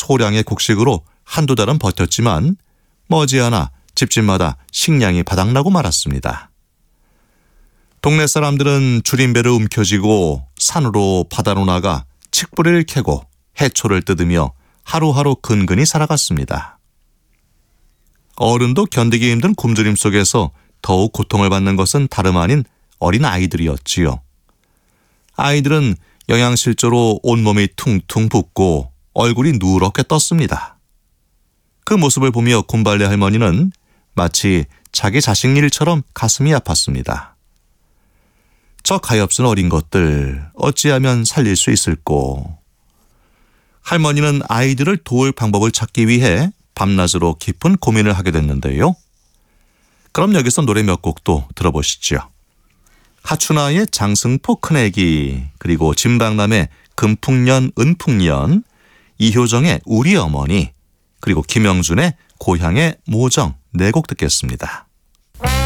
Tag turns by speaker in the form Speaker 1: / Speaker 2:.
Speaker 1: 소량의 곡식으로 한두 달은 버텼지만 머지않아 집집마다 식량이 바닥나고 말았습니다. 동네 사람들은 줄임배를 움켜쥐고 산으로 바다로 나가 칡뿌리를 캐고 해초를 뜯으며 하루하루 근근히 살아갔습니다. 어른도 견디기 힘든 굶주림 속에서 더욱 고통을 받는 것은 다름 아닌 어린 아이들이었지요. 아이들은 영양실조로 온몸이 퉁퉁 붓고 얼굴이 누렇게 떴습니다. 그 모습을 보며 곰발레 할머니는 마치 자기 자식 일처럼 가슴이 아팠습니다. 저 가엾은 어린 것들 어찌하면 살릴 수 있을꼬. 할머니는 아이들을 도울 방법을 찾기 위해 밤낮으로 깊은 고민을 하게 됐는데요. 그럼 여기서 노래 몇 곡도 들어보시죠. 하춘아의 장승포 큰애기, 그리고 진박남의 금풍년 은풍년, 이효정의 우리 어머니, 그리고 김영준의 고향의 모정 네 곡 듣겠습니다.